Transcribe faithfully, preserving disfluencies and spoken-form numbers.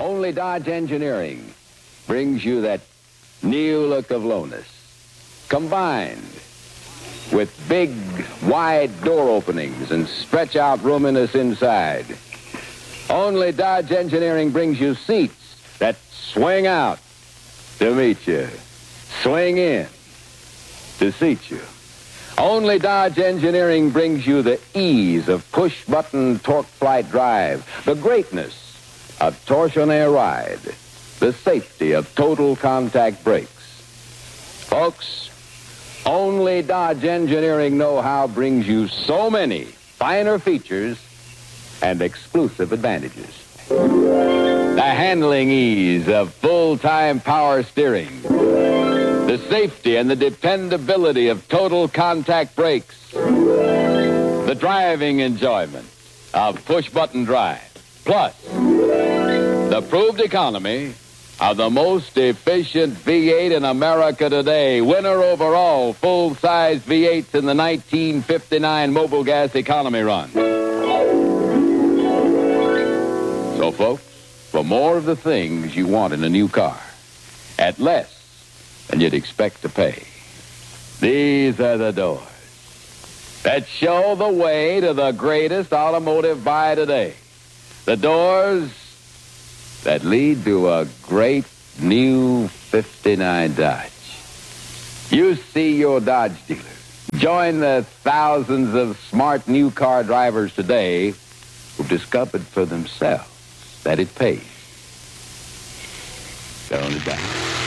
Only Dodge Engineering brings you that new look of lowness, combined with big, wide door openings and stretch-out roominess inside. Only Dodge Engineering brings you seats that swing out to meet you, swing in to seat you. Only Dodge Engineering brings you the ease of push-button torque flight drive, the greatness of torsionaire ride, the safety of total contact brakes. Folks, only Dodge Engineering know-how brings you so many finer features and exclusive advantages. The handling ease of full-time power steering, the safety and the dependability of total contact brakes, the driving enjoyment of push-button drive, plus the proved economy of the most efficient V eight in America today, winner over all full-size V eights in the nineteen fifty-nine Mobil Gas economy run. So, folks, for more of the things you want in a new car, at less than you'd expect to pay, these are the doors that show the way to the greatest automotive buy today. The doors that lead to a great new fifty-nine Dodge. You see your Dodge dealer. Join the thousands of smart new car drivers today who've discovered for themselves that it pays. They're only Dodge.